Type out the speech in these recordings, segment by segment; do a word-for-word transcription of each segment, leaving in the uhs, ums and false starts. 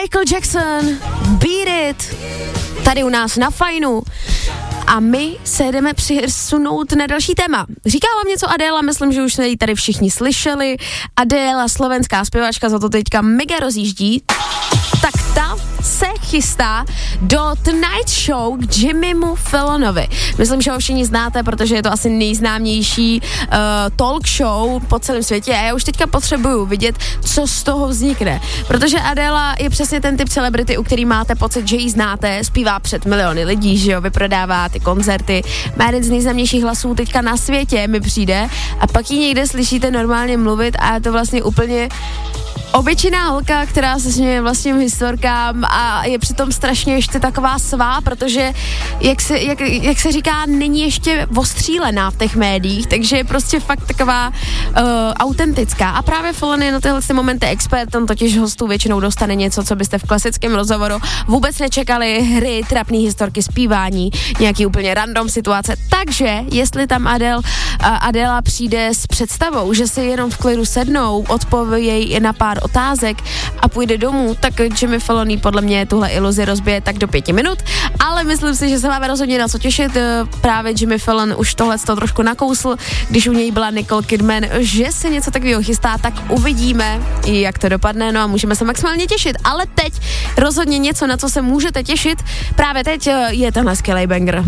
Michael Jackson, Beat It, tady u nás na Fajnu. A my se jdeme přisunout na další téma. Říká vám něco Adéla, myslím, že už jsme ji tady všichni slyšeli. Adéla, slovenská zpěvačka, za to teďka mega rozjíždí. Tak ta se chystá do Tonight Show k Jimmymu Fallonovi. Myslím, že ho všichni znáte, protože je to asi nejznámější uh, talk show po celém světě a já už teďka potřebuju vidět, co z toho vznikne. Protože Adéla je přesně ten typ celebrity, u který máte pocit, že ji znáte, zpívá před miliony lidí, že jo, vyprodává ty koncerty, má jeden z nejznámějších hlasů teďka na světě, mi přijde, a pak ji někde slyšíte normálně mluvit a je to vlastně úplně obyčejná holka, která se směje vlastním historkám a je přitom strašně ještě taková svá, protože jak se, jak, jak se říká, není ještě ostřílená v těch médiích, takže je prostě fakt taková uh, autentická. A právě Fallon je na tyhle momenty expert, on totiž hostů většinou dostane něco, co byste v klasickém rozhovoru vůbec nečekali, hry, trapný historky, zpívání, nějaký úplně random situace. Takže jestli tam Adele, uh, Adela přijde s představou, že si jenom v klidu sednou, odpovějí na pár otázek a půjde domů, tak Jimmy Fallon podle mě tuhle iluzi rozbije tak do pěti minut, ale myslím si, že se máme rozhodně na co těšit. Právě Jimmy Fallon už tohle to trošku nakousl, když u něj byla Nicole Kidman, že se něco takového chystá, tak uvidíme, jak to dopadne, no a můžeme se maximálně těšit, ale teď rozhodně něco, na co se můžete těšit, právě teď je tenhle skvělej banger.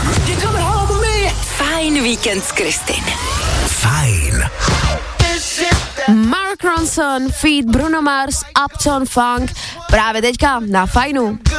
Fajn víkend s Kristin. Fajn. Mark Ronson, feat. Bruno Mars, Uptown Funk, právě teďka na Fajnu.